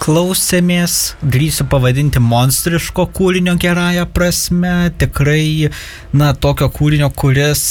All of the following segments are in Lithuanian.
klausėmės, drįsiu pavadinti monstriško kūrinio gerąją prasme, tikrai, tokio kūrinio, kuris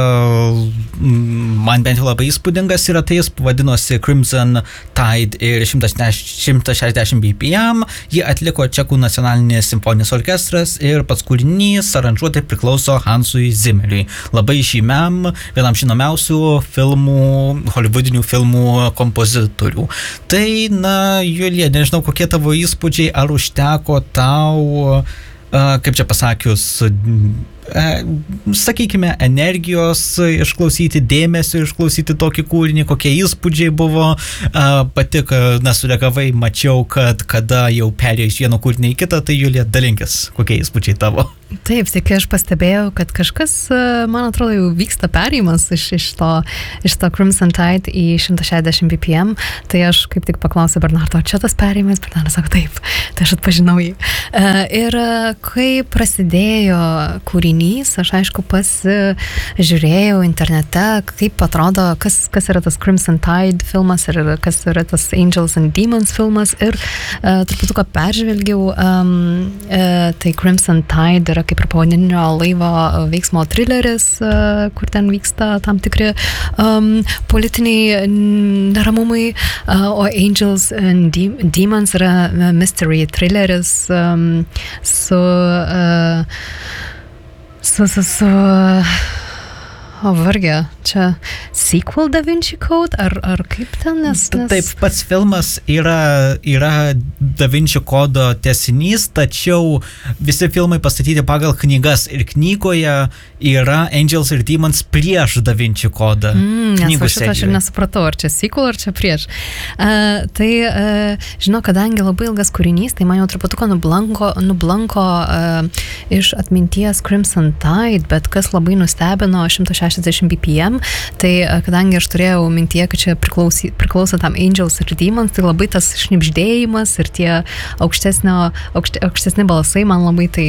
man bent jau labai įspūdingas yra, tai jis vadinosi Crimson Tide ir 160 BPM, jį atliko Čekų nacionalinis simfoninis orkestras ir pats kūrinys aranžuotai priklauso Hansui Zimmeriui, labai žymiam, vienam žinomiausių hollywoodinių filmų kompozitorių. Tai, Julija, nežinau, kokie tavo įspūdžiai, ar užteko tau, kaip čia pasakius, sakykime, energijos išklausyti, dėmesio išklausyti tokį kūrinį, kokie įspūdžiai buvo, pati, sureagavai, mačiau, kad kada jau perėjo iš vieno kūrinio į kitą, tai Julija, dalinkis, kokie įspūdžiai tavo. Taip, tik aš pastebėjau, kad kažkas, man atrodo, jau vyksta perėjimas iš to Crimson Tide į 160 BPM, tai aš kaip tik paklausiau Bernardo, čia tas perėjimas, Bernardas sako taip, tai aš atpažinau jį. Ir kai prasidėjo kūrinys, aš aišku pasižiūrėjau internete, kaip atrodo, kas yra tas Crimson Tide filmas ir kas yra tas Angels and Demons filmas ir truputuką peržvelgiau, tai Crimson Tide yra kaip ir pavadinio laivo veiksmo trileris, kur ten vyksta tam tikri politiniai neramumai, o Angels and Demons yra mystery trileris su vargė, čia sequel Da Vinci Code, ar kaip ten? Taip, pats filmas yra Da Vinci kodo tęsinys, tačiau visi filmai pastatyti pagal knygas ir knygoje yra Angels ir Demons prieš Da Vinci kodą. Nes aš ir nesupratau, ar čia sequel, ar čia prieš. Žinau, kadangi labai ilgas kūrinys, tai man jau truputuką nublanko iš atminties Crimson Tide, bet kas labai nustebino 160 BPM, tai kadangi aš turėjau mintyje, kad čia priklauso tam Angels ir Demons, tai labai tas šnibždėjimas ir tie aukštesni balsai man labai tai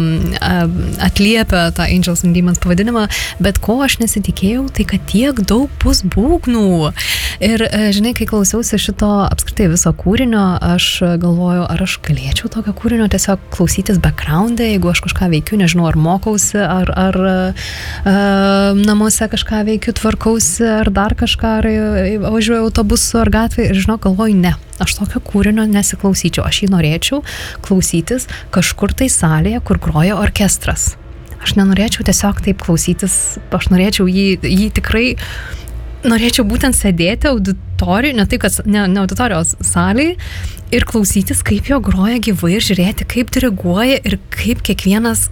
atliepia tą Angels and Demons pavadinimą, bet ko aš nesitikėjau, tai kad tiek daug bus būgnų. Ir žinai, kai klausiausi šito apskritai viso kūrinio, aš galvoju, ar aš galėčiau tokio kūrinio tiesiog klausytis backgrounde, jeigu aš kažką veikiu, nežinau, ar mokausi, ar namuose kažką veikiu, tvarkausi, ar dar kažką, ar važiuoju autobusu ar gatvėje, ir žinau, galvoju, ne, aš tokio kūrinio nesiklausyčiau, aš jį norėčiau klausytis kažkur tai salėje, kur groja orkestras. Aš nenorėčiau tiesiog taip klausytis, aš norėčiau jį tikrai, norėčiau būtent sėdėti auditorijai, ne tai, kad ne auditorijos salėje, ir klausytis, kaip jo groja gyvai ir žiūrėti, kaip diriguoja ir kaip kiekvienas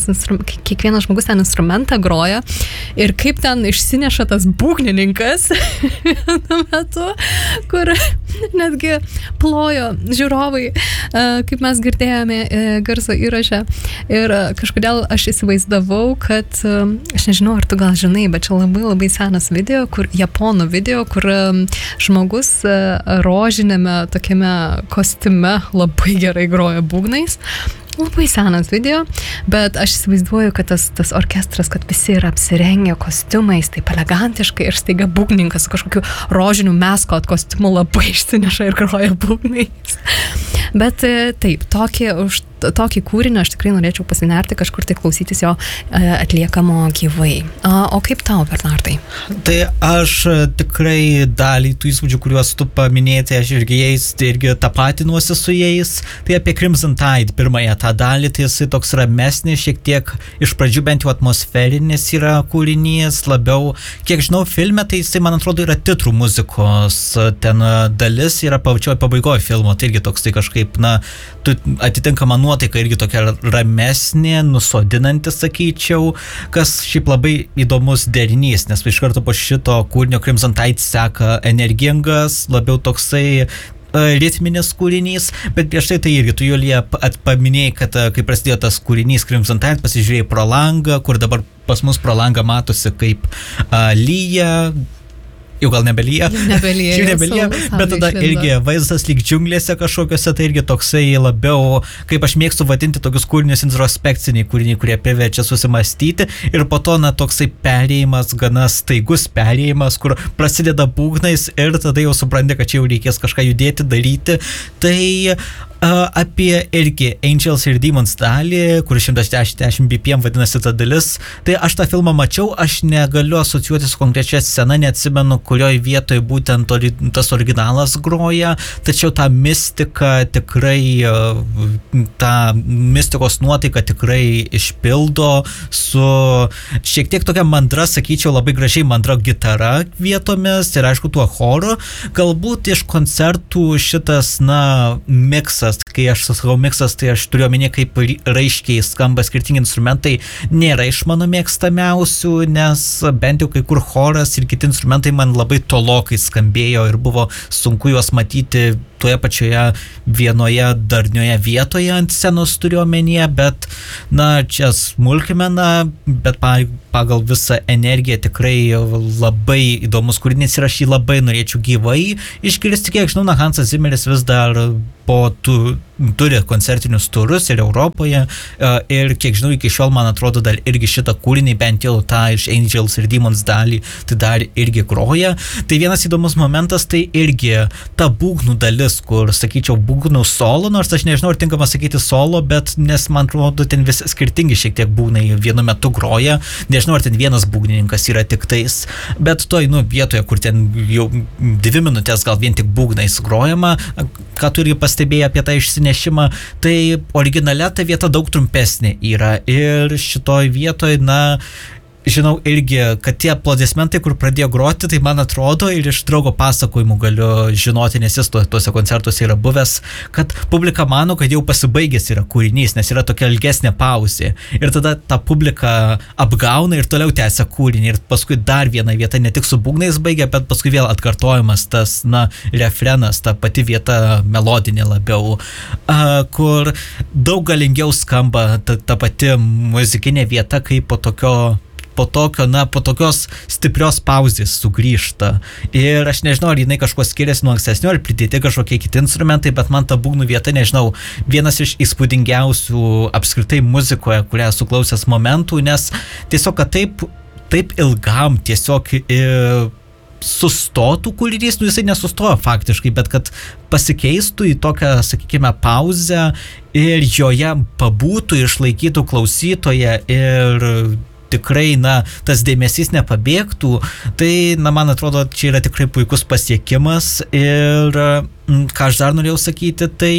žmogus ten instrumentą groja ir kaip ten išsineša tas būgnininkas vienu metu, kur netgi plojo žiūrovai, kaip mes girdėjome garso įraše. Ir kažkodėl aš įsivaizdavau, kad, aš nežinau, ar tu gal žinai, bet čia labai labai senas video, japonų video, kur žmogus rožinėme tokiame kostiume labai gerai groja būgnais. Labai senas video, bet aš įsivaizduoju, kad tas orkestras, kad visi yra apsirengę kostiumais, taip elegantiškai, ir staiga būgnininkas su kažkokiu rožiniu maskot kostiumu labai išsineša ir groja būgnais. Bet taip, tokį kūrinį aš tikrai norėčiau pasinerti, kažkur tai klausytis jo atliekamo gyvai. O kaip tau, Bernardai? Tai aš tikrai dalį tų įspūdžių, kuriuos tu paminėti, aš irgi tapatinuosi su jais. Tai apie Crimson Tide pirmąją tą dalį, tai jisai toks ramesnis, šiek tiek iš pradžių bent jau atmosferinis yra kūrinys, labiau, kiek žinau, filme, tai jisai, man atrodo, yra titrų muzikos ten dalis, yra pačioj pabaigoje filmo, tai irgi toks tai kažkaip, atitinkama nuotaika irgi tokia ramesnė, nusodinanti, sakyčiau, kas šiaip labai įdomus derinys, nes iš karto po šito kūrinio Crimson Tide seka energingas, labiau toksai ritminis kūrinys, bet prieš tai irgi tu, Julija, paminėjai, kad kai prasidėjo tas kūrinys Crimson Tide, pasižiūrėjai pro langą, kur dabar pas mus pro langą matosi, kaip lyja, jau gal nebelyja, bet tada irgi vaizdas lyg džiunglėse kažkokiuose, tai irgi toksai labiau, kaip aš mėgstu vadinti tokius kūrinius introspekciniai kūriniai, kurie priverčia susimastyti ir po to, toksai perėjimas, gana staigus perėjimas, kur prasideda būgnais ir tada jau supranti, kad čia jau reikės kažką judėti, daryti. Tai apie irgi Angels ir Demons dalį, kur 110 BPM vadinasi ta dalis, tai aš tą filmą mačiau, aš negaliu asociuoti su konkrečia scena, neatsimenu, kurioje vietoje būtent tas originalas groja, tačiau tą mistiką tikrai, tą mistikos nuotaiką tikrai išpildo su šiek tiek tokia mandra, sakyčiau, labai gražiai mandra gitara vietomis ir aišku tuo choru. Galbūt iš koncertų šitas, miksas, kai aš sakau miksas, tai aš turiu omeny, kaip raiškiai skamba skirtingi instrumentai, nėra iš mano mėgstamiausių, nes bent jau kai kur choras ir kiti instrumentai man labai tolokai skambėjo ir buvo sunku juos matyti toje pačioje vienoje darnioje vietoje ant scenos turiu omenyje, bet čia smulkmena, bet pagal visą energiją tikrai labai įdomus kūrinys ir aš jį labai norėčiau gyvai išgirsti. Kiek žinau, Hansas Zimmeris vis dar turi koncertinius turus ir Europoje ir kiek žinau, iki šiol man atrodo dar irgi šitą kūrinį, bent jau tą iš Angels ir Demons dalį, tai dar irgi groja. Tai vienas įdomus momentas, tai irgi ta būgnų dalis, kur, sakyčiau, būgnų solo, nors aš nežinau, ar tinkama sakyti solo, bet nes man atrodo, ten visi skirtingi šiek tiek būgnai vienu metu groja, nežinau, ar ten vienas būgnininkas yra tik tais, bet toj, vietoje, kur ten jau 2 minutės gal vien tik būgnais grojama, ką tu irgi pastebėjai apie tą išsinešimą, tai originale ta vieta daug trumpesnė yra ir šitoj vietoj, žinau irgi, kad tie aplodismentai, kur pradėjo groti, tai man atrodo ir iš draugo pasakojimų galiu žinoti, nes jis tuose koncertuose yra buvęs, kad publika mano, kad jau pasibaigęs yra kūrinys, nes yra tokia ilgesnė pauzė. Ir tada ta publika apgauna ir toliau tęsia kūrinį. Ir paskui dar viena vieta ne tik su būgnais baigia, bet paskui vėl atkartojamas tas, refrenas, ta pati vieta melodinė labiau, kur daug galingiau skamba ta pati muzikinė vieta, kaip po tokios stiprios pauzės sugrįžta. Ir aš nežinau, ar jinai kažkuo skiriasi nuo ankstesnio, ar pridėti kažkokie kiti instrumentai, bet man ta būgnų vieta, nežinau, vienas iš įspūdingiausių apskritai muzikoje, kurią suklausęs momentų, nes tiesiog, kad taip ilgam tiesiog sustotų kūrinys, jisai nesustojo faktiškai, bet kad pasikeistų į tokią, sakykime, pauzę ir joje pabūtų, išlaikytų klausytoją ir tikrai, tas dėmesys nepabėgtų, tai, man atrodo, čia yra tikrai puikus pasiekimas ir ką aš dar norėjau sakyti, tai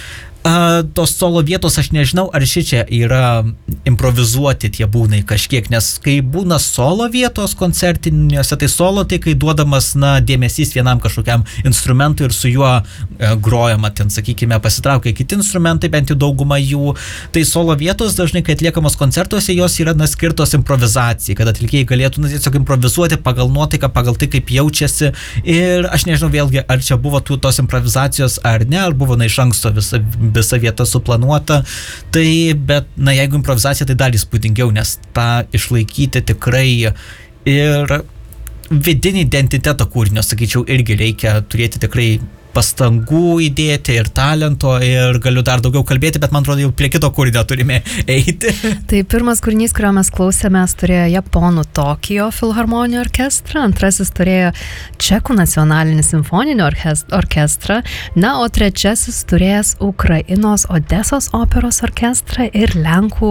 tos solo vietos, aš nežinau, ar šičia yra improvizuoti tie būgnai kažkiek, nes kai būna solo vietos koncertiniuose, tai solo tai kai duodamas, dėmesys vienam kažkokiam instrumentui ir su juo grojama, ten, sakykime, pasitraukia kiti instrumentai, bent jau dauguma jų, tai solo vietos dažnai, kai atliekamos koncertuose, jos yra skirtos improvizacijai, kad atlikėjai galėtų tiesiog improvizuoti pagal nuotaiką, pagal tai, kaip jaučiasi ir aš nežinau vėlgi, ar čia buvo tos improvizacijos ar ne, ar buvo iš anksto visa vieta suplanuota, tai, bet, jeigu improvizacija, tai dar įspūdingiau, nes tą išlaikyti tikrai ir vidinį identitetą kūrinio, sakyčiau, irgi reikia turėti tikrai pastangų įdėti ir talento ir galiu dar daugiau kalbėti, bet man atrodo jau prie kito kūrinio turime eiti. Tai pirmas kūrinys, kurio mes klausėmės, turėjo Japonų Tokijo filharmoninį orkestrą, antrasis turėjo Čekų nacionalinį simfoninį orkestrą, o trečiasis turėjęs Ukrainos Odesos operos orkestrą ir Lenkų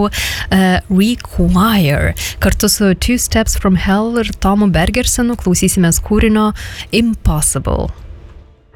Require. Kartu su Two Steps from Hell ir Tomu Bergersenu klausysimės kūrinio Impossible.